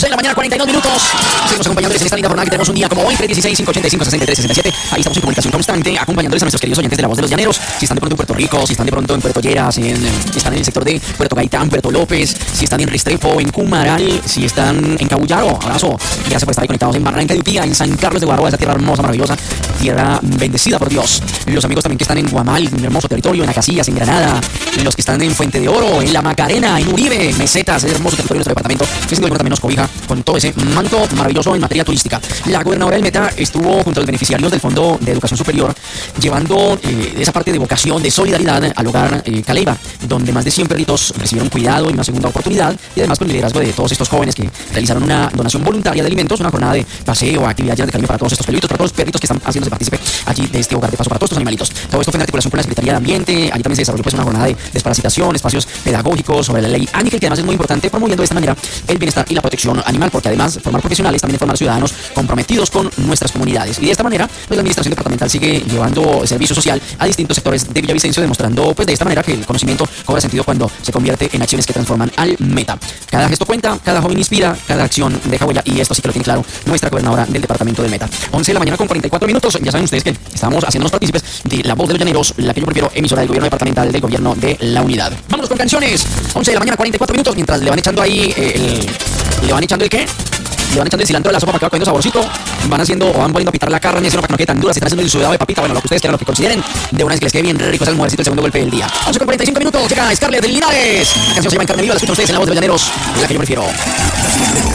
6 de la mañana, 42 minutos. Seguimos acompañándoles en esta linda jornada que tenemos un día como hoy, 316 585 63 67. Ahí estamos en comunicación constante, acompañándoles a nuestros queridos oyentes de La Voz de los Llaneros. Si están de pronto en Puerto Rico, si están de pronto en Puerto Lleras, están en el sector de Puerto Gaitán, Puerto López, si están en Restrepo, en Cumaral, si están en Cabullaro, abrazo. Gracias por estar ahí conectados en Barranca de Upía, en San Carlos de Guarroa, esa tierra hermosa, maravillosa, tierra bendecida por Dios. Los amigos también que están en Guamal, un hermoso territorio, en Acacias, en Granada, los que están en Fuente de Oro, en La Macarena, en Uribe, Mesetas, ese hermoso territorio de nuestro departamento, que sin duda también nos cobija con todo ese manto maravilloso en materia turística. La gobernadora del Meta estuvo junto a los beneficiarios del Fondo de Educación Superior llevando esa parte de vocación, de solidaridad al hogar Caleiva, donde más de 100 perritos recibieron cuidado y una segunda oportunidad, y además con el liderazgo de todos estos jóvenes que realizaron una donación voluntaria de alimentos, una jornada de paseo, actividad llena de cariño para todos estos peluditos, para todos los perritos que están haciéndose partícipe allí de este hogar de paso para todos estos animalitos. Todo esto fue en articulación con la Secretaría de Ambiente. Allí también se desarrolló pues una jornada de desparasitación, espacios pedagógicos sobre la ley Ángel, que además es muy importante, promoviendo de esta manera el bienestar y la protección animal, porque además formar profesionales también es formar ciudadanos comprometidos con nuestras comunidades. Y de esta manera, pues la administración departamental sigue llevando servicio social a distintos sectores de Villavicencio, demostrando pues de esta manera que el conocimiento cobra sentido cuando se convierte en acciones que transforman al Meta. Cada gesto cuenta, cada joven inspira, cada acción deja huella, y esto sí que lo tiene claro nuestra gobernadora del departamento del Meta. 11 de la mañana con 44 minutos. Ya saben ustedes que estamos haciéndonos partícipes de La Voz de los Llaneros, la que yo prefiero, emisora del gobierno departamental del gobierno de la unidad. Vámonos con canciones. 11 de la mañana, 44 minutos. Mientras le van echando ahí ¿le van echando el qué? Le van echando el cilantro de la sopa para que va cogiendo saborcito. Van haciendo o van poniendo a pitar la carne, para que no quede tan dura. Se están haciendo el sudado de papita. Bueno, lo que ustedes quieran, lo que consideren. De una vez que les quede bien rico, es el mujercito, el segundo golpe del día. 11 con 45 minutos. Llega Scarlett de Linares. La canción se llama En Carne Viva. La escuchan ustedes en La Voz de los Llaneros, la que yo prefiero.